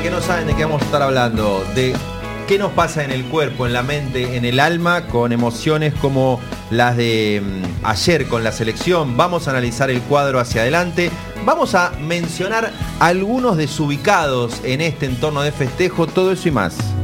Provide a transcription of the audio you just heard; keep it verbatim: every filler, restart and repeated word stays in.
que no saben de qué vamos a estar hablando, de qué nos pasa en el cuerpo, en la mente, en el alma, con emociones como las de mm, ayer con la selección. Vamos a analizar el cuadro hacia adelante. Vamos a mencionar algunos desubicados en este entorno de festejo, todo eso y más.